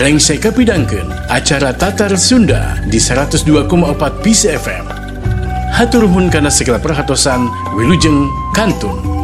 Rengsai kapidangkeun acara Tatar Sunda di 102,4 PC FM. Hatur nuhun kana segala perhatosan, wilujeng kantun.